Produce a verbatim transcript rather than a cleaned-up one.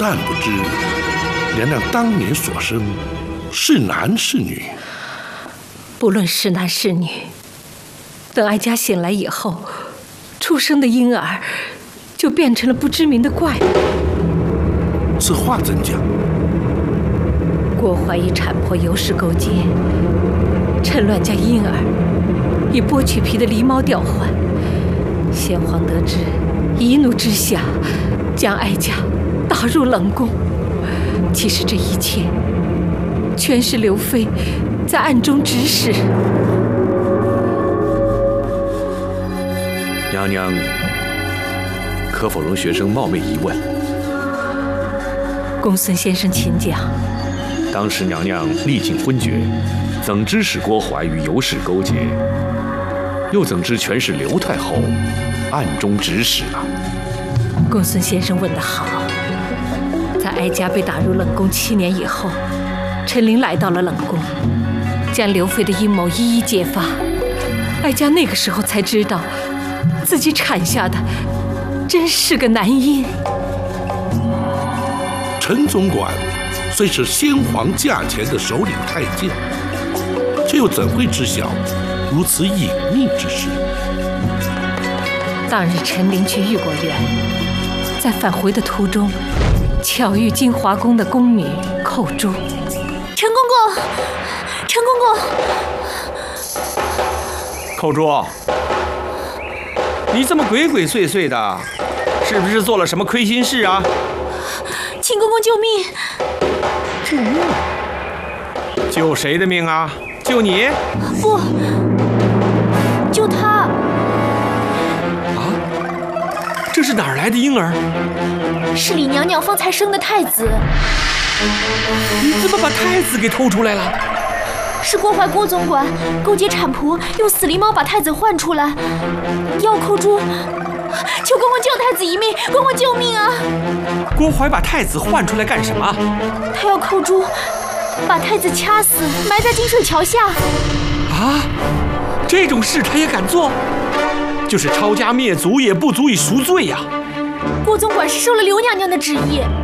但不知娘娘当年所生是男是女。 不论是男是女，等哀家醒来以后，出生的婴儿就变成了不知名的怪物。 此话怎讲？ 郭槐与产婆尤氏勾结，趁乱将婴儿以剥去皮的狸猫调换。先皇得知，一怒之下将哀家打入冷宫。其实这一切全是刘妃在暗中指使。 娘娘，可否容学生冒昧一问？ 公孙先生请讲。 当时娘娘历尽昏厥，怎知使郭槐与尤氏勾结？又怎知全是刘太后暗中指使啊？ 公孙先生问得好。在哀家被打入冷宫七年以后，陈琳来到了冷宫，将刘妃的阴谋一一揭发。哀家那个时候才知道，自己产下的真是个男婴。 陈总管虽是先皇驾前的首领太监，却又怎会知晓如此隐秘之事？ 当日陈琳去御果园，在返回的途中，巧遇金华宫的宫女寇珠。 陈公公，陈公公， 寇珠，你这么鬼鬼祟祟的，是不是做了什么亏心事啊？ 请公公救命！ 救命？救谁的命啊？救你？ 不，救他。 啊？这是哪儿来的婴儿？ 是李娘娘方才生的太子。 你怎么把太子给偷出来了？ 是郭槐郭总管勾结产婆，用死狸猫把太子换出来，要寇珠。求公公救太子一命，公公救命啊！ 郭槐把太子换出来干什么？ 他要寇珠把太子掐死，埋在金水桥下。 啊，这种事他也敢做？就是抄家灭族也不足以赎罪呀！ 郭总管是受了刘娘娘的旨意。